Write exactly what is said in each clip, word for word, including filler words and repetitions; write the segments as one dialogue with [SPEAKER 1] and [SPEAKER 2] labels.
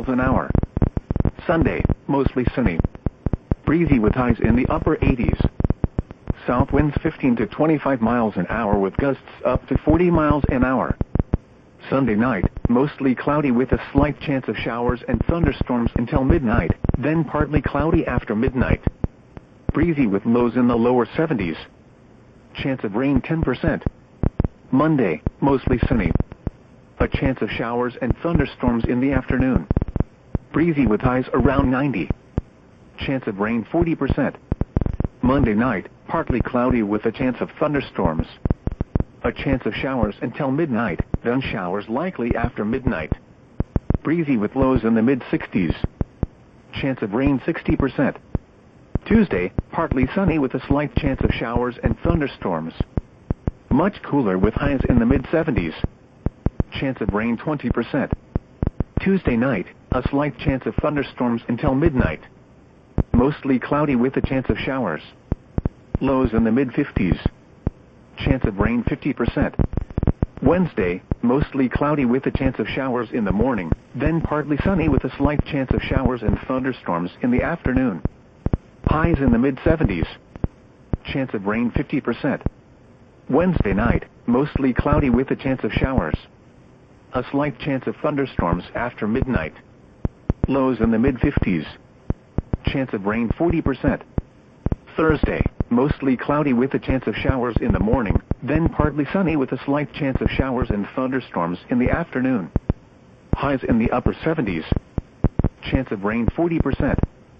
[SPEAKER 1] miles an hour. Sunday, mostly sunny. Breezy with highs in the upper eighties. South winds fifteen to twenty-five miles an hour with gusts up to forty miles an hour. Sunday night, mostly cloudy with a slight chance of showers and thunderstorms until midnight, then partly cloudy after midnight. Breezy with lows in the lower seventies. Chance of rain ten percent. Monday, mostly sunny. A chance of showers and thunderstorms in the afternoon. Breezy with highs around ninety. Chance of rain forty percent. Monday night, partly cloudy with a chance of thunderstorms. A chance of showers until midnight, then showers likely after midnight. Breezy with lows in the mid-sixties. Chance of rain sixty percent. Tuesday, partly sunny with a slight chance of showers and thunderstorms. Much cooler with highs in the mid-seventies. Chance of rain twenty percent. Tuesday night, a slight chance of thunderstorms until midnight. Mostly cloudy with a chance of showers. Lows in the mid-fifties. Chance of rain fifty percent. Wednesday, mostly cloudy with a chance of showers in the morning, then partly sunny with a slight chance of showers and thunderstorms in the afternoon. Highs in the mid-seventies. Chance of rain fifty percent. Wednesday night, mostly cloudy with a chance of showers. A slight chance of thunderstorms after midnight. Lows in the mid-fifties. Chance of rain forty percent. Thursday, mostly cloudy with a chance of showers in the morning, then partly sunny with a slight chance of showers and thunderstorms in the afternoon. Highs in the upper seventies. Chance of rain forty percent.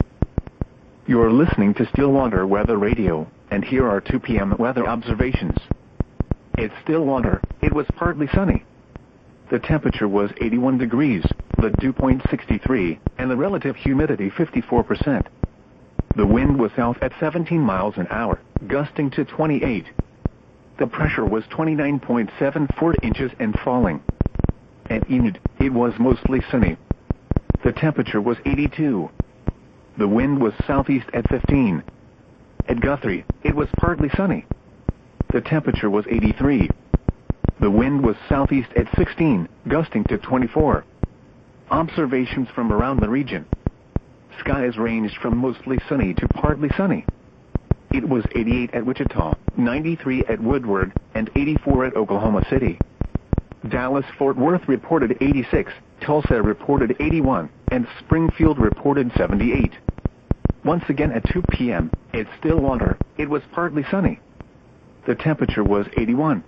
[SPEAKER 1] You're listening to Stillwater Weather Radio, and here are two p m weather observations. It's Stillwater. It was partly sunny. The temperature was eighty-one degrees, the dew point sixty-three, and the relative humidity fifty-four percent. The wind was south at seventeen miles an hour, gusting to twenty-eight. The pressure was twenty-nine point seven four inches and falling. At Enid, it was mostly sunny. The temperature was eighty-two. The wind was southeast at fifteen. At Guthrie, it was partly sunny. The temperature was eighty-three. The wind was southeast at sixteen, gusting to twenty-four. Observations from around the region. Skies ranged from mostly sunny to partly sunny. It was eighty-eight at Wichita, ninety-three at Woodward, and eighty-four at Oklahoma City. Dallas-Fort Worth reported eighty-six, Tulsa reported eighty-one, and Springfield reported seventy-eight. Once again at two p m, at Stillwater, it was partly sunny. The temperature was eighty-one.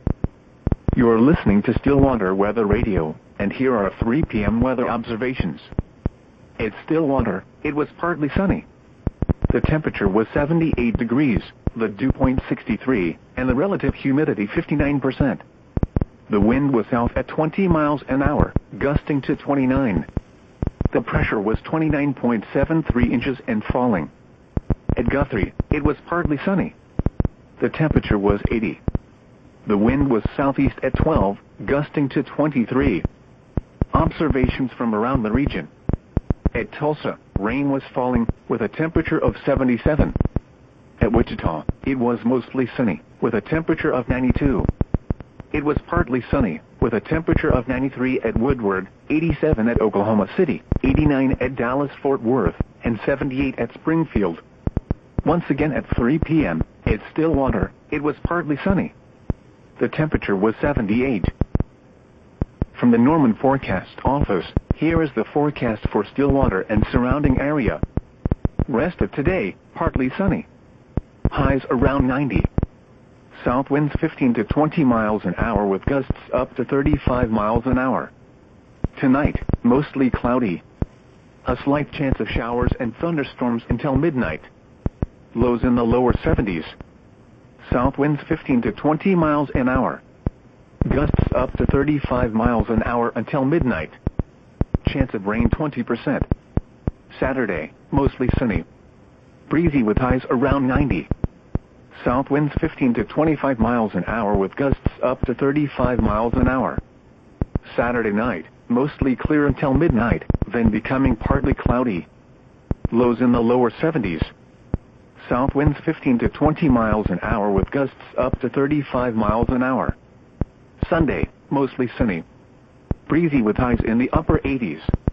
[SPEAKER 1] You're listening to Stillwater Weather Radio, and here are three p m weather observations. At Stillwater, it was partly sunny. The temperature was seventy-eight degrees, the dew point sixty-three, and the relative humidity fifty-nine percent. The wind was south at twenty miles an hour, gusting to twenty-nine. The pressure was twenty-nine point seven three inches and falling. At Guthrie, it was partly sunny. The temperature was eighty. The wind was southeast at twelve, gusting to twenty-three. Observations from around the region. At Tulsa, rain was falling, with a temperature of seventy-seven. At Wichita, it was mostly sunny, with a temperature of ninety-two. It was partly sunny, with a temperature of ninety-three at Woodward, eighty-seven at Oklahoma City, eighty-nine at Dallas-Fort Worth, and seventy-eight at Springfield. Once again at three p m, at Stillwater, it was partly sunny. The temperature was seventy-eight. From the Norman Forecast Office, here is the forecast for Stillwater and surrounding area. Rest of today, partly sunny. Highs around ninety. South winds fifteen to twenty miles an hour with gusts up to thirty-five miles an hour. Tonight, mostly cloudy. A slight chance of showers and thunderstorms until midnight. Lows in the lower seventies. South winds fifteen to twenty miles an hour. Gusts up to thirty-five miles an hour until midnight. Chance of rain twenty percent. Saturday, mostly sunny. Breezy with highs around ninety. South winds fifteen to twenty-five miles an hour with gusts up to thirty-five miles an hour. Saturday night, mostly clear until midnight, then becoming partly cloudy. Lows in the lower seventies. South winds fifteen to twenty miles an hour with gusts up to thirty-five miles an hour. Sunday, mostly sunny. Breezy with highs in the upper eighties.